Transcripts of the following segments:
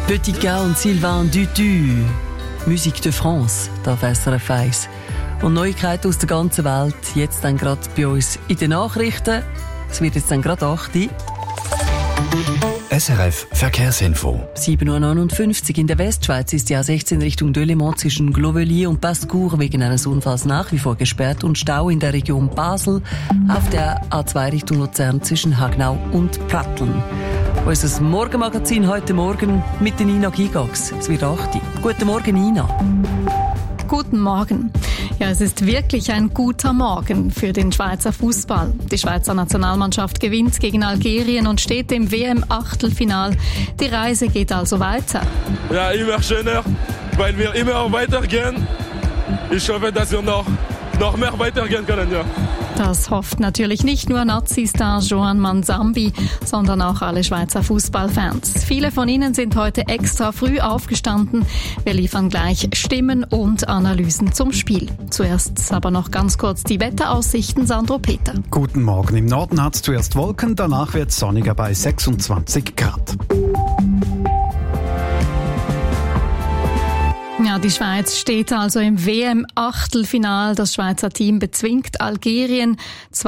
Petit K und Sylvain Dutu. Musique de France, da SRF 1. Und Neuigkeiten aus der ganzen Welt, jetzt dann gerade bei uns in den Nachrichten. Es wird jetzt dann gerade 8 Uhr. SRF Verkehrsinfo. 7.59 Uhr in der Westschweiz ist die A16 Richtung Delémont zwischen Glovelier und Basse-Cour wegen eines Unfalls nach wie vor gesperrt und Stau in der Region Basel auf der A2 Richtung Luzern zwischen Hagnau und Pratteln. Unser Morgenmagazin heute Morgen mit der Nina Gigax. Es wird 8 Uhr. Guten Morgen, Nina. Guten Morgen. Ja, es ist wirklich ein guter Morgen für den Schweizer Fußball. Die Schweizer Nationalmannschaft gewinnt gegen Algerien und steht im WM-Achtelfinal. Die Reise geht also weiter. Ja, immer schöner, weil wir immer weitergehen. Ich hoffe, dass wir noch mehr weitergehen können, ja. Das hofft natürlich nicht nur Nazi-Star Joan Manzambi, sondern auch alle Schweizer Fußballfans. Viele von ihnen sind heute extra früh aufgestanden. Wir liefern gleich Stimmen und Analysen zum Spiel. Zuerst aber noch ganz kurz die Wetteraussichten, Sandro Peter. Guten Morgen. Im Norden hat es zuerst Wolken, danach wird es sonniger bei 26 Grad. Ja, die Schweiz steht also im WM-Achtelfinal. Das Schweizer Team bezwingt Algerien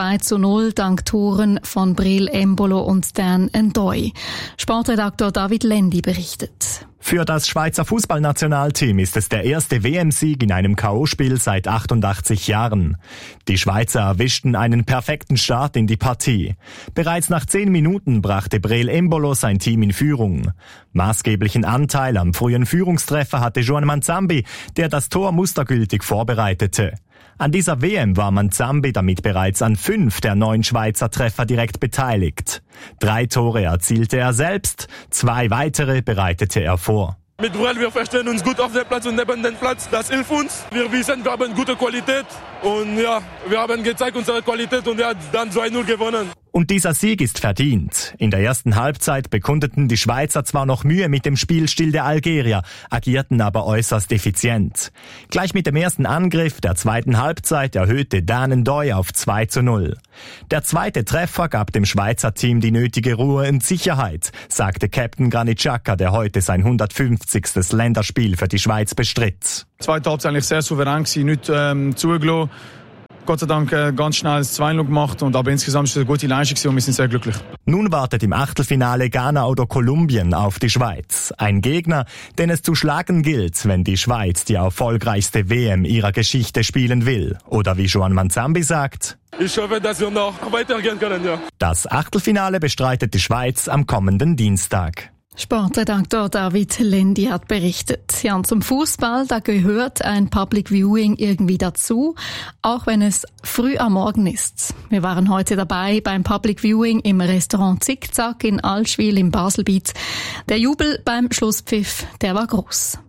2:0 dank Toren von Bril Embolo und Dan Ndoye. Sportredaktor David Lendi berichtet. Für das Schweizer Fußballnationalteam ist es der erste WM-Sieg in einem K.O.-Spiel seit 88 Jahren. Die Schweizer erwischten einen perfekten Start in die Partie. Bereits nach 10 Minuten brachte Bril Embolo sein Team in Führung. Maßgeblichen Anteil am frühen Führungstreffer hatte Joan Manzambi, der das Tor mustergültig vorbereitete. An dieser WM war Manzambi damit bereits an 5 der 9 Schweizer Treffer direkt beteiligt. 3 Tore erzielte er selbst, 2 weitere bereitete er vor. Mit Brel, wir verstehen uns gut auf dem Platz und neben dem Platz. Das hilft uns. Wir wissen, wir haben gute Qualität. Und ja, wir haben gezeigt unsere Qualität und er hat dann 2:0 gewonnen. Und dieser Sieg ist verdient. In der ersten Halbzeit bekundeten die Schweizer zwar noch Mühe mit dem Spielstil der Algerier, agierten aber äußerst effizient. Gleich mit dem ersten Angriff der zweiten Halbzeit erhöhte Dan Ndoye auf 2:0. Der zweite Treffer gab dem Schweizer Team die nötige Ruhe und Sicherheit, sagte Captain Granit Xhaka, der heute sein 150. Länderspiel für die Schweiz bestritt. Die zweite Halbzeit eigentlich sehr souverän gewesen, nicht zugelassen. Gott sei Dank ganz schnell das 2:0 gemacht, und aber insgesamt ist es eine gute Leistung und wir sind sehr glücklich. Nun wartet im Achtelfinale Ghana oder Kolumbien auf die Schweiz. Ein Gegner, den es zu schlagen gilt, wenn die Schweiz die erfolgreichste WM ihrer Geschichte spielen will. Oder wie Joan Manzambi sagt: Ich hoffe, dass wir noch weitergehen können, ja. Das Achtelfinale bestreitet die Schweiz am kommenden Dienstag. Sportredaktor David Lendi hat berichtet. Ja, und zum Fußball, da gehört ein Public Viewing irgendwie dazu, auch wenn es früh am Morgen ist. Wir waren heute dabei beim Public Viewing im Restaurant Zickzack in Allschwil im Baselbiet. Der Jubel beim Schlusspfiff, der war groß.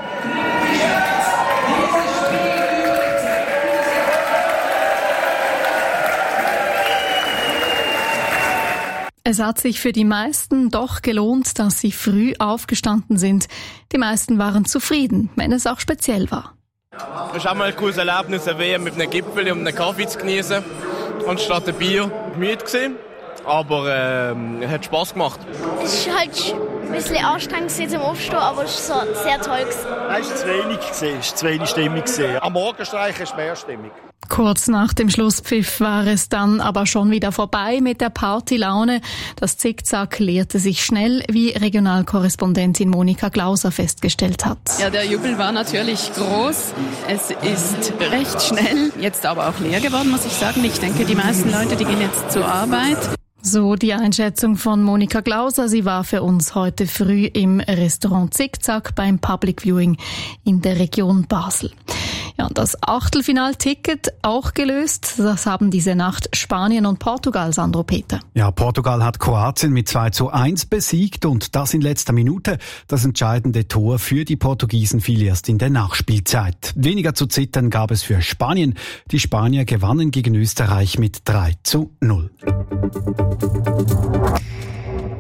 Es hat sich für die meisten doch gelohnt, dass sie früh aufgestanden sind. Die meisten waren zufrieden, wenn es auch speziell war. Es ist auch mal ein cooles Erlebnis, eine WM mit einem Gipfel und einem Kaffee zu genießen. Anstatt ein Bier. Müde gewesen, aber hat Spass gemacht. Es war halt ein bisschen anstrengend zum Aufstehen, aber es war so sehr toll. Es war zu wenig, zu wenig Stimmung. Am Morgenstreich ist mehr Stimmung. Kurz nach dem Schlusspfiff war es dann aber schon wieder vorbei mit der Partylaune. Das Zickzack leerte sich schnell, wie Regionalkorrespondentin Monika Glauser festgestellt hat. Ja, der Jubel war natürlich groß. Es ist recht schnell, jetzt aber auch leer geworden, muss ich sagen. Ich denke, die meisten Leute, die gehen jetzt zur Arbeit. So die Einschätzung von Monika Glauser. Sie war für uns heute früh im Restaurant Zickzack beim Public Viewing in der Region Basel. Ja, und das Achtelfinalticket auch gelöst. Das haben diese Nacht Spanien und Portugal, Sandro Peter. Ja, Portugal hat Kroatien mit 2:1 besiegt und das in letzter Minute. Das entscheidende Tor für die Portugiesen fiel erst in der Nachspielzeit. Weniger zu zittern gab es für Spanien. Die Spanier gewannen gegen Österreich mit 3:0.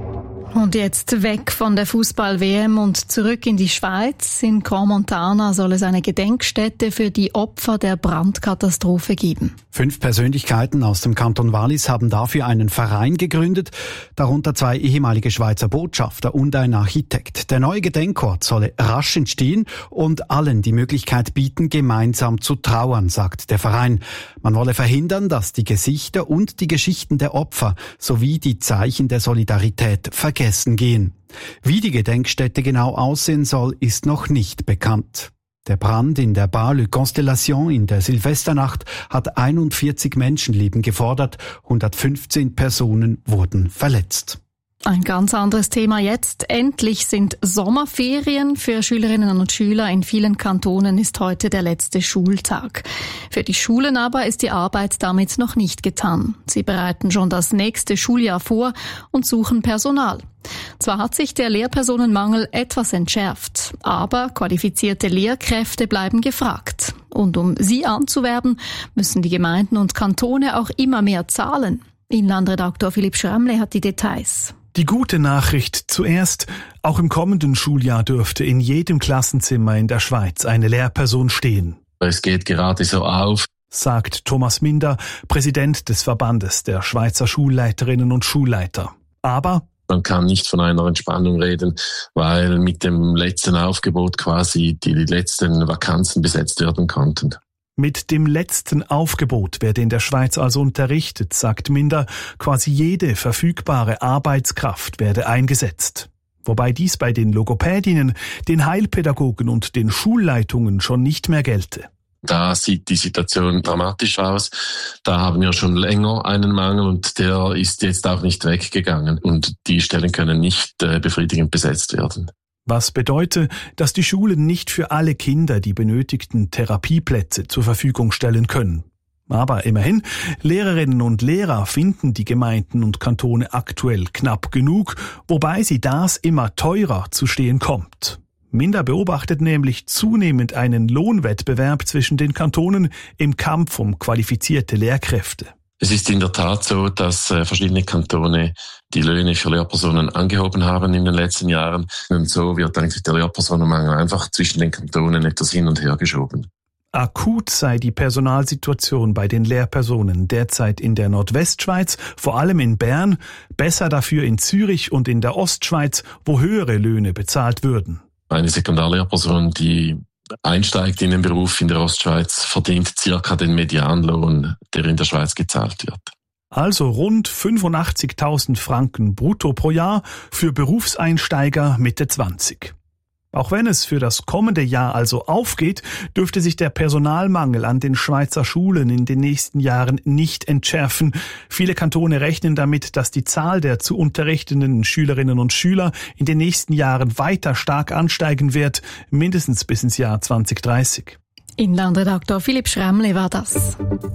Und jetzt weg von der Fußball-WM und zurück in die Schweiz. In Crans-Montana soll es eine Gedenkstätte für die Opfer der Brandkatastrophe geben. 5 Persönlichkeiten aus dem Kanton Wallis haben dafür einen Verein gegründet, darunter 2 ehemalige Schweizer Botschafter und ein Architekt. Der neue Gedenkort solle rasch entstehen und allen die Möglichkeit bieten, gemeinsam zu trauern, sagt der Verein. Man wolle verhindern, dass die Gesichter und die Geschichten der Opfer sowie die Zeichen der Solidarität vergessen gehen. Wie die Gedenkstätte genau aussehen soll, ist noch nicht bekannt. Der Brand in der Bar Le Constellation in der Silvesternacht hat 41 Menschenleben gefordert, 115 Personen wurden verletzt. Ein ganz anderes Thema jetzt. Endlich sind Sommerferien für Schülerinnen und Schüler. In vielen Kantonen ist heute der letzte Schultag. Für die Schulen aber ist die Arbeit damit noch nicht getan. Sie bereiten schon das nächste Schuljahr vor und suchen Personal. Zwar hat sich der Lehrpersonenmangel etwas entschärft, aber qualifizierte Lehrkräfte bleiben gefragt. Und um sie anzuwerben, müssen die Gemeinden und Kantone auch immer mehr zahlen. Inlandredaktor Philipp Schrammle hat die Details. Die gute Nachricht zuerst: Auch im kommenden Schuljahr dürfte in jedem Klassenzimmer in der Schweiz eine Lehrperson stehen. Es geht gerade so auf, sagt Thomas Minder, Präsident des Verbandes der Schweizer Schulleiterinnen und Schulleiter. Aber man kann nicht von einer Entspannung reden, weil mit dem letzten Aufgebot quasi die letzten Vakanzen besetzt werden konnten. Mit dem letzten Aufgebot werde in der Schweiz also unterrichtet, sagt Minder. Quasi jede verfügbare Arbeitskraft werde eingesetzt. Wobei dies bei den Logopädinnen, den Heilpädagogen und den Schulleitungen schon nicht mehr gelte. Da sieht die Situation dramatisch aus. Da haben wir schon länger einen Mangel und der ist jetzt auch nicht weggegangen. Und die Stellen können nicht befriedigend besetzt werden. Was bedeutet, dass die Schulen nicht für alle Kinder die benötigten Therapieplätze zur Verfügung stellen können. Aber immerhin, Lehrerinnen und Lehrer finden die Gemeinden und Kantone aktuell knapp genug, wobei sie das immer teurer zu stehen kommt. Minder beobachtet nämlich zunehmend einen Lohnwettbewerb zwischen den Kantonen im Kampf um qualifizierte Lehrkräfte. Es ist in der Tat so, dass verschiedene Kantone die Löhne für Lehrpersonen angehoben haben in den letzten Jahren. Und so wird eigentlich der Lehrpersonenmangel einfach zwischen den Kantonen etwas hin und her geschoben. Akut sei die Personalsituation bei den Lehrpersonen derzeit in der Nordwestschweiz, vor allem in Bern, besser dafür in Zürich und in der Ostschweiz, wo höhere Löhne bezahlt würden. Eine Sekundarlehrperson, die einsteigt in den Beruf in der Ostschweiz, verdient circa den Medianlohn, der in der Schweiz gezahlt wird. Also rund 85.000 Franken brutto pro Jahr für Berufseinsteiger Mitte 20. Auch wenn es für das kommende Jahr also aufgeht, dürfte sich der Personalmangel an den Schweizer Schulen in den nächsten Jahren nicht entschärfen. Viele Kantone rechnen damit, dass die Zahl der zu unterrichtenden Schülerinnen und Schüler in den nächsten Jahren weiter stark ansteigen wird, mindestens bis ins Jahr 2030. Inlandredaktor Philipp Schrammle war das.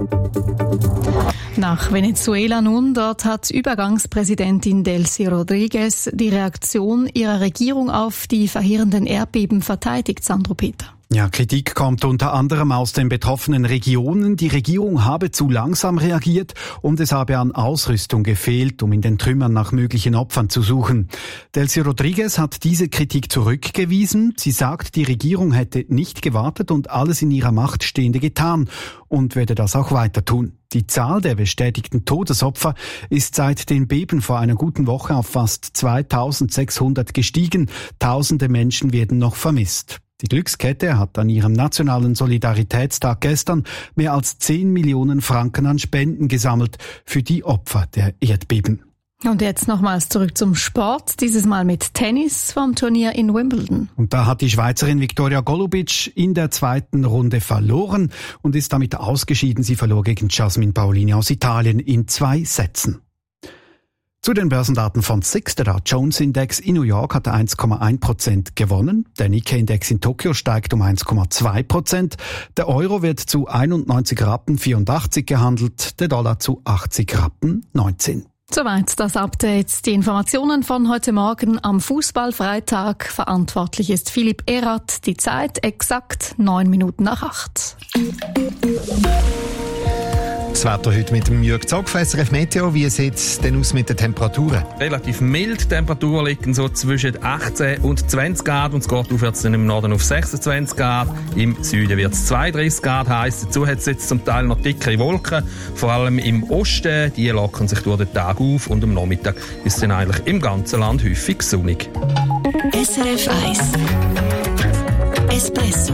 Nach Venezuela nun, dort hat Übergangspräsidentin Delcy Rodriguez die Reaktion ihrer Regierung auf die verheerenden Erdbeben verteidigt, Sandro Peter. Ja, Kritik kommt unter anderem aus den betroffenen Regionen. Die Regierung habe zu langsam reagiert und es habe an Ausrüstung gefehlt, um in den Trümmern nach möglichen Opfern zu suchen. Delcy Rodriguez hat diese Kritik zurückgewiesen. Sie sagt, die Regierung hätte nicht gewartet und alles in ihrer Macht Stehende getan und werde das auch weiter tun. Die Zahl der bestätigten Todesopfer ist seit den Beben vor einer guten Woche auf fast 2.600 gestiegen. Tausende Menschen werden noch vermisst. Die Glückskette hat an ihrem nationalen Solidaritätstag gestern mehr als 10 Millionen Franken an Spenden gesammelt für die Opfer der Erdbeben. Und jetzt nochmals zurück zum Sport, dieses Mal mit Tennis vom Turnier in Wimbledon. Und da hat die Schweizerin Viktoria Golubic in der zweiten Runde verloren und ist damit ausgeschieden. Sie verlor gegen Jasmine Paolini aus Italien in 2 Sätzen. Zu den Börsendaten von SIX, der Dow Jones Index in New York hat 1,1% gewonnen. Der Nikkei-Index in Tokio steigt um 1,2%. Der Euro wird zu 91,84 Rappen gehandelt, der Dollar zu 80,19 Rappen. Soweit das Update. Die Informationen von heute Morgen am Fußballfreitag. Verantwortlich ist Philipp Erath. Die Zeit exakt 9 Minuten nach 8. Das Wetter heute mit dem Jürg Zog von SRF Meteo. Wie sieht es denn aus mit den Temperaturen? Relativ mild. Die Temperaturen liegen so zwischen 18 und 20 Grad und es geht aufwärts im Norden auf 26 Grad. Im Süden wird es 32 Grad heiß. Dazu hat es jetzt zum Teil noch dickere Wolken, vor allem im Osten. Die lockern sich durch den Tag auf und am Nachmittag ist es dann eigentlich im ganzen Land häufig sonnig. SRF 1 Espresso.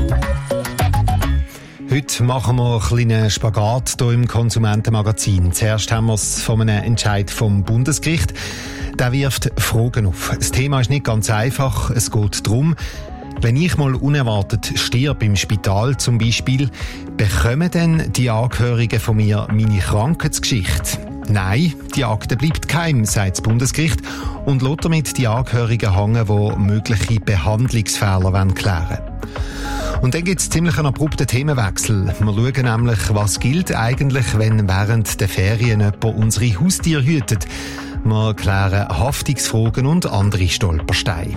Heute machen wir einen kleinen Spagat hier im Konsumentenmagazin. Zuerst haben wir es von einem Entscheid vom Bundesgericht. Der wirft Fragen auf. Das Thema ist nicht ganz einfach. Es geht darum, wenn ich mal unerwartet stirb im Spital zum Beispiel, bekommen denn die Angehörigen von mir meine Krankheitsgeschichte? Nein, die Akte bleibt geheim, sagt das Bundesgericht und lässt damit die Angehörigen hängen, die mögliche Behandlungsfehler klären wollen. Und dann gibt es ziemlich einen abrupten Themenwechsel. Wir schauen nämlich, was gilt eigentlich, wenn während der Ferien jemand unsere Haustiere hütet. Wir klären Haftungsfragen und andere Stolpersteine.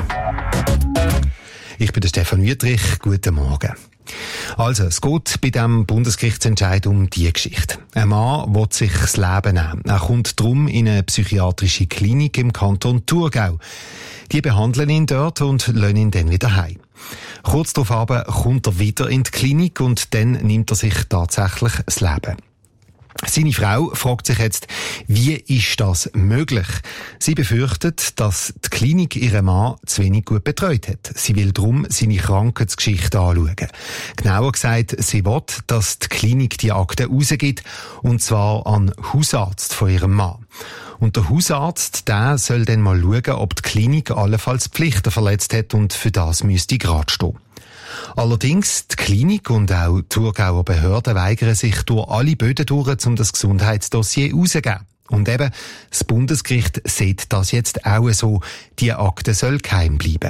Ich bin der Stefan Wüthrich. Guten Morgen. Also, es geht bei diesem Bundesgerichtsentscheid um die Geschichte. Ein Mann will sich das Leben nehmen. Er kommt darum in eine psychiatrische Klinik im Kanton Thurgau. Die behandeln ihn dort und lassen ihn dann wieder heim. Kurz darauf aber kommt er wieder in die Klinik und dann nimmt er sich tatsächlich das Leben. Seine Frau fragt sich jetzt, wie ist das möglich? Sie befürchtet, dass die Klinik ihren Mann zu wenig gut betreut hat. Sie will darum seine Krankheitsgeschichte anschauen. Genauer gesagt, sie will, dass die Klinik die Akte rausgibt, und zwar an den Hausarzt von ihrem Mann. Und der Hausarzt, der soll dann mal schauen, ob die Klinik allenfalls Pflichten verletzt hat und für das müsste gerade stehen. Allerdings, die Klinik und auch die Thurgauer Behörden weigern sich durch alle Böden durch, um das Gesundheitsdossier herauszugeben. Und eben, das Bundesgericht sieht das jetzt auch so, die Akte soll geheim bleiben.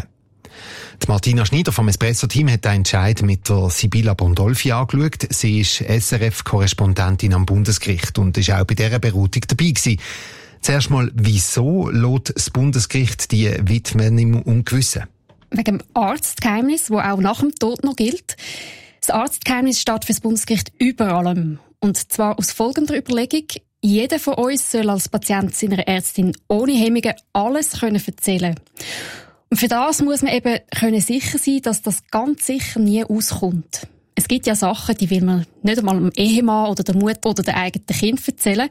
Die Martina Schneider vom Espresso-Team hat den Entscheid mit der Sibylla Bondolfi angeschaut. Sie ist SRF-Korrespondentin am Bundesgericht und ist auch bei dieser Beratung dabei gewesen. Zuerst mal, wieso lässt das Bundesgericht die Witwen im Ungewissen? Wegen dem Arztgeheimnis, das auch nach dem Tod noch gilt. Das Arztgeheimnis steht für das Bundesgericht über allem. Und zwar aus folgender Überlegung: Jeder von uns soll als Patient seiner Ärztin ohne Hemmungen alles erzählen können. Und für das muss man eben sicher sein, dass das ganz sicher nie auskommt. Es gibt ja Sachen, die will man nicht einmal dem Ehemann oder der Mutter oder dem eigenen Kind erzählen.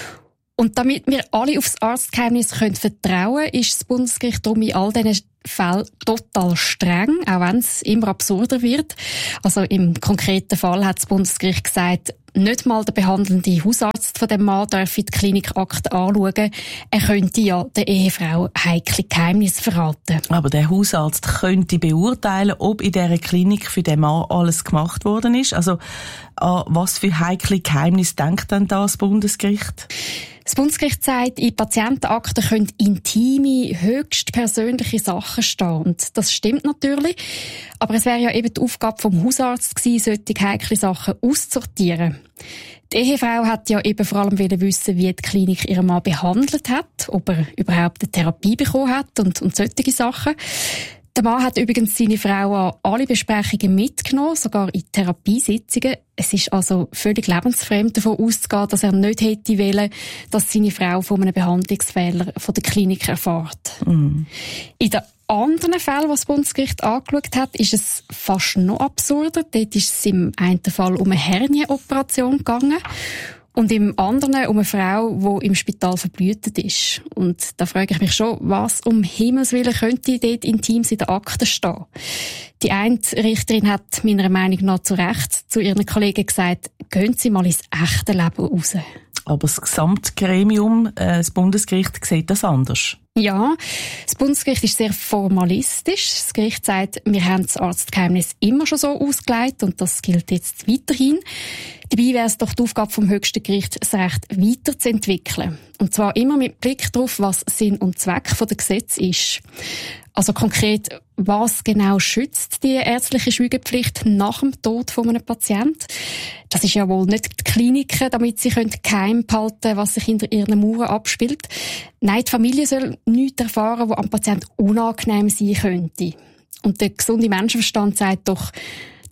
Und damit wir alle auf das Arztgeheimnis vertrauen können, ist das Bundesgericht darum in all diesen Fällen total streng, auch wenn es immer absurder wird. Also im konkreten Fall hat das Bundesgericht gesagt, nicht mal der behandelnde Hausarzt von dem Mann dürfe die Klinikakte anschauen. Er könnte ja der Ehefrau heikle Geheimnisse verraten. Aber der Hausarzt könnte beurteilen, ob in dieser Klinik für den Mann alles gemacht worden ist. Also an was für heikle Geheimnisse denkt denn da das Bundesgericht? Das Bundesgericht sagt, in Patientenakten können intime, höchst persönliche Sachen stehen. Und das stimmt natürlich. Aber es wäre ja eben die Aufgabe vom Hausarzt gewesen, solche heikle Sachen auszusortieren. Die Ehefrau hat ja eben vor allem wissen, wie die Klinik ihren Mann behandelt hat, ob er überhaupt eine Therapie bekommen hat und solche Sachen. Der Mann hat übrigens seine Frau an alle Besprechungen mitgenommen, sogar in Therapiesitzungen. Es ist also völlig lebensfremd davon auszugehen, dass er nicht hätte wollen, dass seine Frau von einem Behandlungsfehler von der Klinik erfährt. In den anderen Fällen, die das Bundesgericht angeschaut hat, ist es fast noch absurder. Dort ist es im einen Fall um eine Hernien-Operation gegangen. Und im anderen um eine Frau, die im Spital verblühtet ist. Und da frage ich mich schon, was um Himmels Willen könnte dort Intimes in den Akten stehen? Die eine Richterin hat meiner Meinung nach zu Recht zu ihren Kollegen gesagt, gehen Sie mal ins echte Leben raus. Aber das Gesamtgremium, das Bundesgericht, sieht das anders. Ja, das Bundesgericht ist sehr formalistisch. Das Gericht sagt, wir haben das Arztgeheimnis immer schon so ausgelegt und das gilt jetzt weiterhin. Dabei wäre es doch die Aufgabe vom höchsten Gericht, das Recht weiterzuentwickeln. Und zwar immer mit Blick darauf, was Sinn und Zweck der Gesetze ist. Also konkret, was genau schützt die ärztliche Schweigepflicht nach dem Tod von einem Patienten? Das ist ja wohl nicht die Kliniken, damit sie geheim behalten, was sich hinter ihren Mauern abspielt. Nein, die Familie soll nichts erfahren, was am Patienten unangenehm sein könnte. Und der gesunde Menschenverstand sagt doch,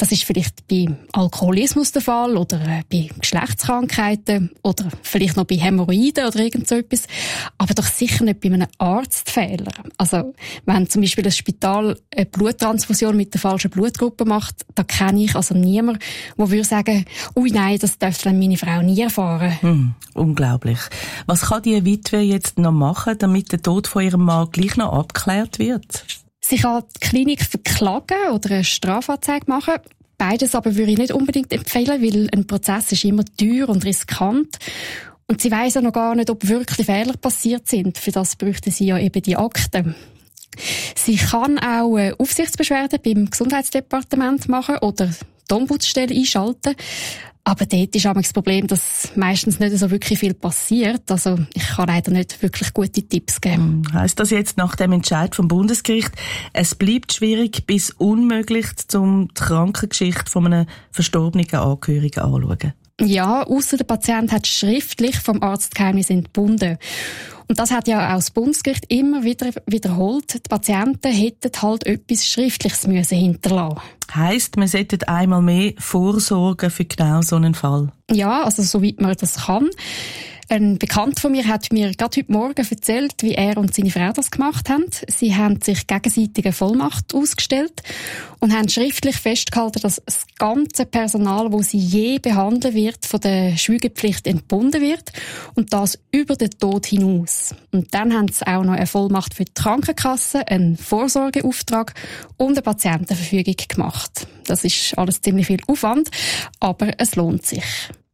Das ist vielleicht bei Alkoholismus der Fall oder bei Geschlechtskrankheiten oder vielleicht noch bei Hämorrhoiden oder irgend so etwas. Aber doch sicher nicht bei einem Arztfehler. Also, wenn zum Beispiel ein Spital eine Bluttransfusion mit der falschen Blutgruppe macht, da kenne ich also niemanden, der würde sagen, ui nein, das dürfte meine Frau nie erfahren. Unglaublich. Was kann die Witwe jetzt noch machen, damit der Tod von ihrem Mann gleich noch abgeklärt wird? Sie kann die Klinik verklagen oder eine Strafanzeige machen. Beides aber würde ich nicht unbedingt empfehlen, weil ein Prozess ist immer teuer und riskant. Und sie weiss ja noch gar nicht, ob wirklich Fehler passiert sind. Für das bräuchte sie ja eben die Akten. Sie kann auch eine Aufsichtsbeschwerde beim Gesundheitsdepartement machen oder die Ombudsstelle einschalten. Aber dort ist auch das Problem, dass meistens nicht so wirklich viel passiert. Also ich kann leider nicht wirklich gute Tipps geben. Heisst das jetzt nach dem Entscheid vom Bundesgericht, es bleibt schwierig bis unmöglich, um die Krankengeschichte von einem verstorbenen Angehörigen anzuschauen? Ja, ausser der Patient hat schriftlich vom Arztgeheimnis entbunden. Und das hat ja auch das Bundesgericht immer wieder wiederholt. Die Patienten hätten halt etwas Schriftliches müssen hinterlassen. Heisst, man sollte einmal mehr vorsorgen für genau so einen Fall? Ja, also soweit man das kann. Ein Bekannter von mir hat mir gerade heute Morgen erzählt, wie er und seine Frau das gemacht haben. Sie haben sich gegenseitige Vollmacht ausgestellt und haben schriftlich festgehalten, dass das ganze Personal, das sie je behandeln wird, von der Schweigepflicht entbunden wird und das über den Tod hinaus. Und dann haben sie auch noch eine Vollmacht für die Krankenkasse, einen Vorsorgeauftrag und eine Patientenverfügung gemacht. Das ist alles ziemlich viel Aufwand, aber es lohnt sich.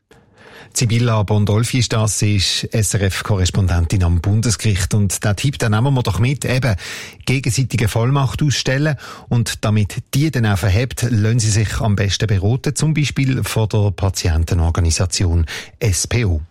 Sibylla Bondolfi ist das, sie ist SRF-Korrespondentin am Bundesgericht und der Tipp, den nehmen wir doch mit, eben gegenseitige Vollmacht ausstellen und damit die dann auch verhebt, lassen Sie sich am besten beraten, zum Beispiel von der Patientenorganisation SPO.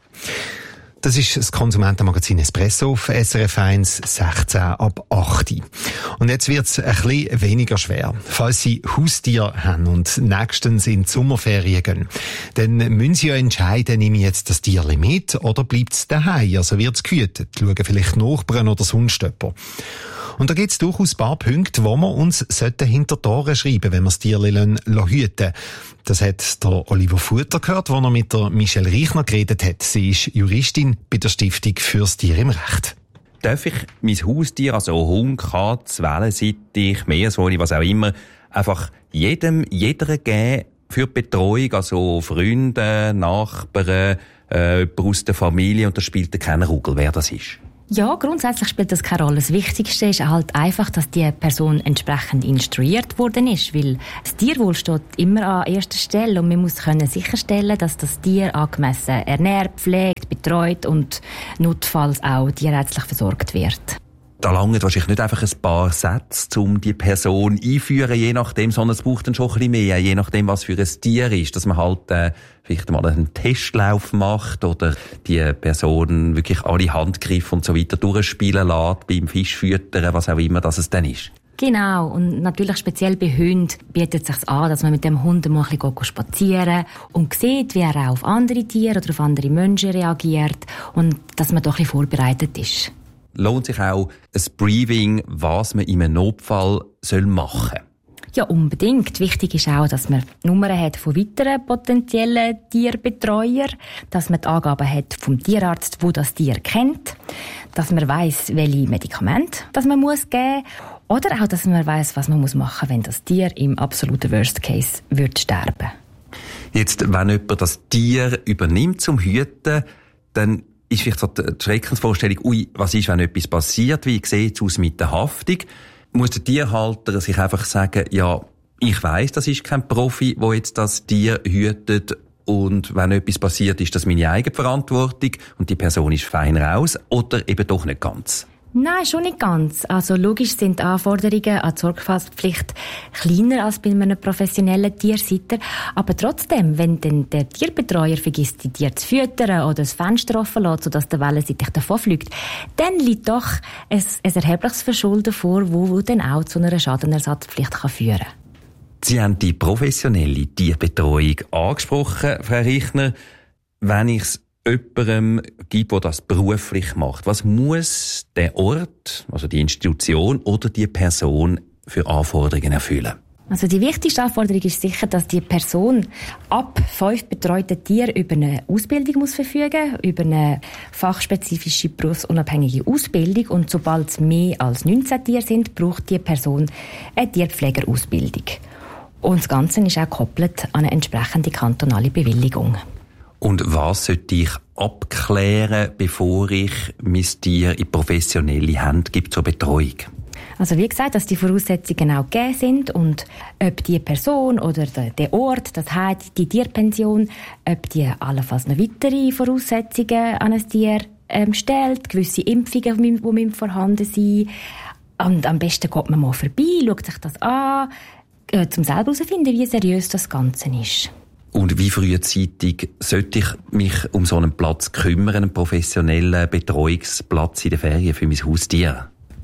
Das ist das Konsumentenmagazin Espresso auf SRF 1, 16 ab 8. Und jetzt wird's ein bisschen weniger schwer. Falls Sie Haustiere haben und nächstens in die Sommerferien gehen, dann müssen Sie ja entscheiden, nehme ich jetzt das Tierli mit oder bleibt's daheim? Also wird's gehütet? Schauen vielleicht Nachbarn oder sonst jemand. Und da gibt's durchaus ein paar Punkte, wo wir uns hinter die Ohren schreiben, wenn wir das Tierli hüten. Das hat der Oliver Futter gehört, als er mit der Michelle Reichner geredet hat. Sie ist Juristin bei der Stiftung fürs Tier im Recht. Darf ich mein Haustier, also Hund, Katz, Wellensittich, Meersäule, was auch immer, einfach jeder geben für die Betreuung, also Freunde, Nachbarn, jemand aus der Familie, und das spielt keine Rolle, wer das ist? Ja, grundsätzlich spielt das keine Rolle. Das Wichtigste ist halt einfach, dass die Person entsprechend instruiert worden ist, weil das Tierwohl steht immer an erster Stelle und man muss sicherstellen, dass das Tier angemessen ernährt, pflegt, betreut und notfalls auch tierärztlich versorgt wird. Da langen wahrscheinlich nicht einfach ein paar Sätze, um die Person einführen, je nachdem, sondern es braucht dann schon ein bisschen mehr, je nachdem, was für ein Tier ist, dass man halt vielleicht mal einen Testlauf macht oder die Person wirklich alle Handgriffe und so weiter durchspielen lässt, beim Fischfüttern, was auch immer das es dann ist. Genau, und natürlich speziell bei Hunden bietet es sich an, dass man mit dem Hund mal ein bisschen spazieren und sieht, wie er auch auf andere Tiere oder auf andere Menschen reagiert und dass man doch ein bisschen vorbereitet ist. Lohnt sich auch ein Briefing, was man in einem Notfall machen soll? Ja, unbedingt. Wichtig ist auch, dass man Nummern hat von weiteren potenziellen Tierbetreuern, dass man die Angaben hat vom Tierarzt, der das Tier kennt, dass man weiss, welche Medikamente das man muss geben muss, oder auch, dass man weiss, was man machen muss, wenn das Tier im absoluten Worst Case wird sterben. Jetzt, wenn jemand das Tier übernimmt zum Hüten, dann ist vielleicht so die Schreckensvorstellung, was ist, wenn etwas passiert, wie sieht es aus mit der Haftung? Muss der Tierhalter sich einfach sagen, ja, ich weiss, das ist kein Profi, der jetzt das Tier hütet und wenn etwas passiert, ist das meine Eigenverantwortung und die Person ist fein raus, oder eben doch nicht ganz? Nein, schon nicht ganz. Also logisch sind die Anforderungen an die Sorgfaltspflicht kleiner als bei einem professionellen Tiersitter. Aber trotzdem, wenn dann der Tierbetreuer vergisst, die Tiere zu füttern oder das Fenster offen lässt, sodass der Wellensittich davonfliegt, dann liegt doch ein erhebliches Verschulden vor, wo dann auch zu einer Schadenersatzpflicht führen kann. Sie haben die professionelle Tierbetreuung angesprochen, Frau Reichner. Wenn ich es jemandem gibt, der das beruflich macht, was muss der Ort, also die Institution oder die Person für Anforderungen erfüllen? Also die wichtigste Anforderung ist sicher, dass die Person ab 5 betreuten Tieren über eine Ausbildung muss verfügen, über eine fachspezifische berufsunabhängige Ausbildung, und sobald es mehr als 19 Tiere sind, braucht die Person eine Tierpflegerausbildung. Und das Ganze ist auch gekoppelt an eine entsprechende kantonale Bewilligung. Und was sollte ich abklären, bevor ich mein Tier in professionelle Hände gebe zur Betreuung? Also wie gesagt, dass die Voraussetzungen auch gegeben sind und ob die Person oder der Ort, das heißt die Tierpension, ob die allenfalls noch weitere Voraussetzungen an ein Tier stellt, gewisse Impfungen, die vorhanden sind. Und am besten geht man mal vorbei, schaut sich das an, um selber herauszufinden, wie seriös das Ganze ist. Und wie frühzeitig sollte ich mich um so einen Platz kümmern, einen professionellen Betreuungsplatz in der Ferien für mein Haustier?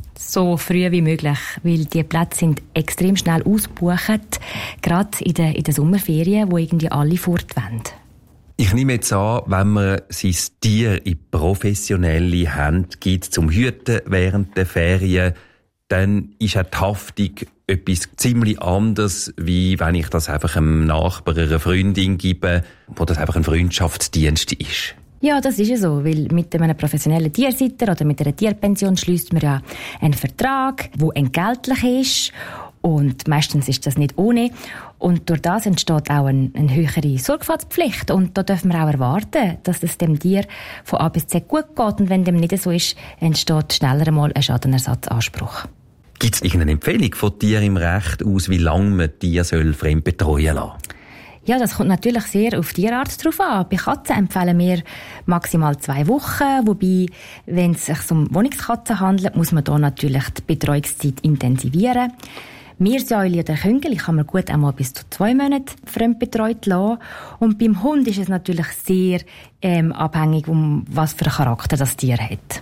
So früh wie möglich, weil die Plätze sind extrem schnell ausgebucht, gerade in den Sommerferien, wo irgendwie alle fortwollen. Ich nehme jetzt an, wenn man sein Tier in professionelle Hände gibt zum Hüten während der Ferien, dann ist auch die Haftung etwas ziemlich anderes, wie wenn ich das einfach einem Nachbar, einer Freundin gebe, wo das einfach ein Freundschaftsdienst ist. Ja, das ist ja so, weil mit einem professionellen Tiersitter oder mit einer Tierpension schließt man ja einen Vertrag, der entgeltlich ist, und meistens ist das nicht ohne. Und durch das entsteht auch eine höhere Sorgfaltspflicht, und da dürfen wir auch erwarten, dass es dem Tier von A bis Z gut geht, und wenn dem nicht so ist, entsteht schneller einmal ein Schadenersatzanspruch. Gibt es irgendeine Empfehlung von Tier im Recht aus, wie lange man Tier fremd betreuen lassen? Ja, das kommt natürlich sehr auf die Tierart drauf an. Bei Katzen empfehlen wir maximal 2 Wochen, wobei, wenn es sich um Wohnungskatzen handelt, muss man da natürlich die Betreuungszeit intensivieren. Meersäule oder Küngel kann man gut einmal bis zu 2 Monate fremdbetreut lassen. Und beim Hund ist es natürlich sehr abhängig, was für einen Charakter das Tier hat.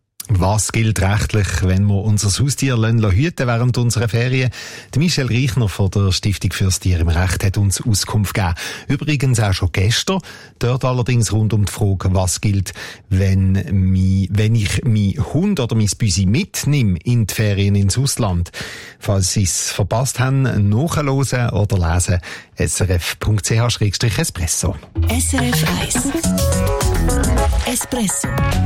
Was gilt rechtlich, wenn wir unser Haustier hüten während unserer Ferien? Michel Reichner von der Stiftung fürs Tier im Recht hat uns Auskunft gegeben. Übrigens auch schon gestern. Dort allerdings rund um die Frage, was gilt, wenn ich meinen Hund oder mein Büsi mitnehme in die Ferien ins Ausland. Falls Sie es verpasst haben, nachhören oder lesen, srf.ch/espresso. SRF 1 Espresso.